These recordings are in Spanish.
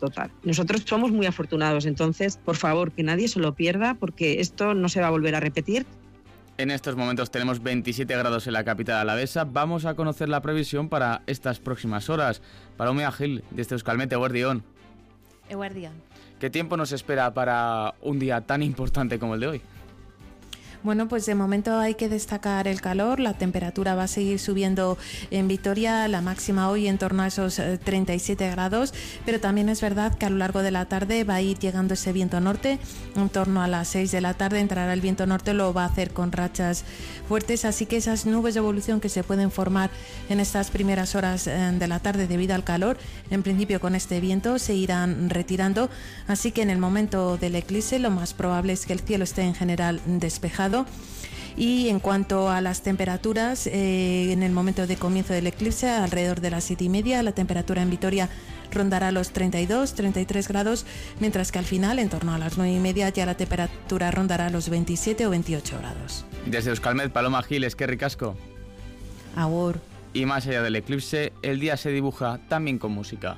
total. Nosotros somos muy afortunados, entonces, por favor, que nadie se lo pierda, porque esto no se va a volver a repetir. En estos momentos tenemos 27 grados en la capital alavesa. Vamos a conocer la previsión para estas próximas horas. Paloma Gil, desde Euskalmet, Eguerdión. Eguerdión. ¿Qué tiempo nos espera para un día tan importante como el de hoy? Bueno, pues de momento hay que destacar el calor, la temperatura va a seguir subiendo en Vitoria, la máxima hoy en torno a esos 37 grados, pero también es verdad que a lo largo de la tarde va a ir llegando ese viento norte, en torno a las 6 de la tarde entrará el viento norte, lo va a hacer con rachas fuertes, así que esas nubes de evolución que se pueden formar en estas primeras horas de la tarde debido al calor, en principio con este viento se irán retirando, así que en el momento del eclipse lo más probable es que el cielo esté en general despejado. Y en cuanto a las temperaturas, en el momento de comienzo del eclipse, alrededor de las 7:30, la temperatura en Vitoria rondará los 32-33 grados, mientras que al final, en torno a las 9:30, ya la temperatura rondará los 27 o 28 grados. Desde Euskalmet, Paloma Gil, eskerrik asko. Agur. Y más allá del eclipse, el día se dibuja también con música.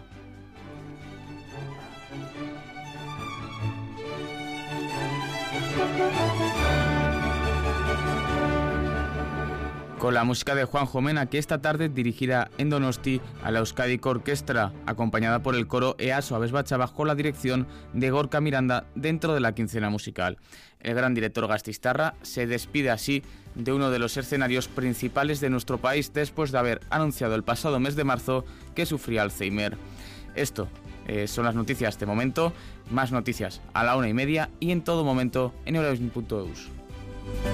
Con la música de Juanjo Mena, que esta tarde dirigirá en Donosti a la Euskadiko Orkestra, acompañada por el coro Easo Abesbatza bajo la dirección de Gorka Miranda dentro de la quincena musical. El gran director gastistarra se despide así de uno de los escenarios principales de nuestro país después de haber anunciado el pasado mes de marzo que sufría Alzheimer. Esto son las noticias de momento, más noticias a la 1:30 y en todo momento en Eurovisión.eus.